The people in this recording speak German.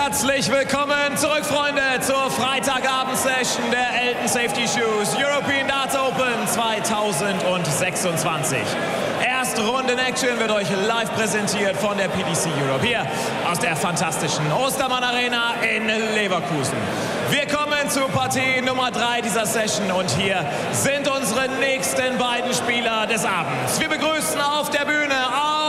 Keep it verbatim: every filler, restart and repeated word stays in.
Herzlich willkommen zurück, Freunde, zur Freitagabend-Session der Elton Safety Shoes European Darts Open zweitausendsechsundzwanzig. Erste Runde in Action wird euch live präsentiert von der P D C Europe hier aus der fantastischen Ostermann Arena in Leverkusen. Wir kommen zu Partie Nummer drei dieser Session und hier sind unsere nächsten beiden Spieler des Abends. Wir begrüßen auf der Bühne